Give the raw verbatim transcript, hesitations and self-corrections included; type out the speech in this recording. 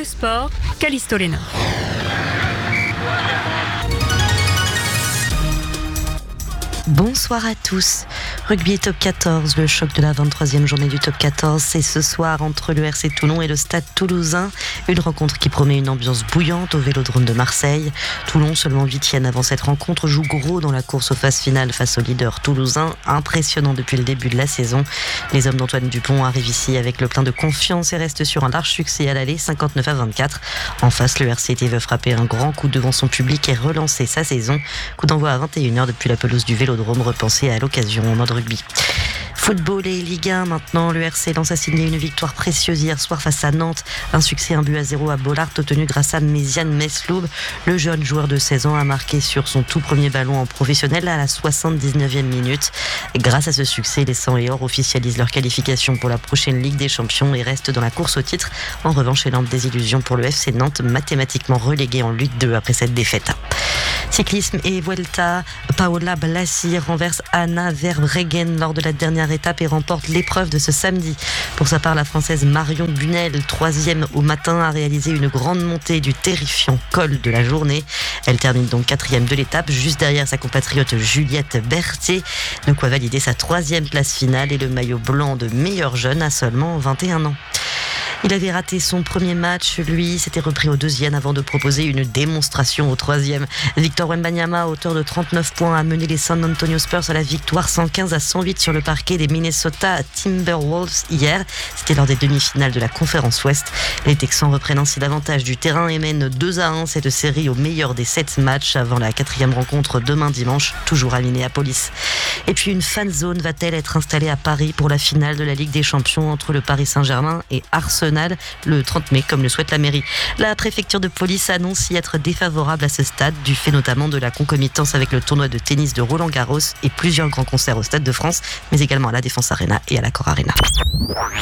le sport, Callisto Léna. Bonsoir à tous. Rugby top quatorze, le choc de la vingt-troisième journée du top quatorze, c'est ce soir entre le R C Toulon et le Stade Toulousain. Une rencontre qui promet une ambiance bouillante au Vélodrome de Marseille. Toulon, seulement huitième avant cette rencontre, joue gros dans la course aux phases finales face au leader toulousain. Impressionnant depuis le début de la saison. Les hommes d'Antoine Dupont arrivent ici avec le plein de confiance et restent sur un large succès à l'aller, cinquante-neuf à vingt-quatre. En face, le R C T veut frapper un grand coup devant son public et relancer sa saison. Coup d'envoi à vingt et une heures depuis la pelouse du Vélodrome. Repensé à l'occasion en mode rugby. Football et Ligue un maintenant, le R C Lens a signé une victoire précieuse hier soir face à Nantes. Un succès, un but à zéro à Bollaert obtenu grâce à Méziane Mesloub. Le jeune joueur de seize ans a marqué sur son tout premier ballon en professionnel à la soixante-dix-neuvième minute. Et grâce à ce succès, les Sang et Or officialisent leur qualification pour la prochaine Ligue des Champions et restent dans la course au titre. En revanche, énorme désillusion pour le F C Nantes, mathématiquement relégué en Ligue deux après cette défaite. Cyclisme et Vuelta, Paola Blassi renverse Anna Verbregen lors de la dernière étape et remporte l'épreuve de ce samedi. Pour sa part, la Française Marion Bunel, troisième au matin, a réalisé une grande montée du terrifiant col de la journée. Elle termine donc quatrième de l'étape, juste derrière sa compatriote Juliette Berthier. De quoi valider sa troisième place finale et le maillot blanc de meilleure jeune à seulement vingt et un ans. Il avait raté son premier match, lui s'était repris au deuxième avant de proposer une démonstration au troisième. Victor Wembanyama, auteur de trente-neuf points, a mené les San Antonio Spurs à la victoire cent quinze à cent huit sur le parquet des Minnesota Timberwolves hier. C'était lors des demi-finales de la conférence Ouest. Les Texans reprennent ainsi l'avantage du terrain et mènent deux à un cette série au meilleur des sept matchs avant la quatrième rencontre demain dimanche, toujours à Minneapolis. Et puis une fan zone va-t-elle être installée à Paris pour la finale de la Ligue des Champions entre le Paris Saint-Germain et Arsenal le trente mai, comme le souhaite la mairie. La préfecture de police annonce y être défavorable à ce stade, du fait notamment de la concomitance avec le tournoi de tennis de Roland Garros et plusieurs grands concerts au Stade de France, mais également à la Défense Arena et à l'Accor Arena.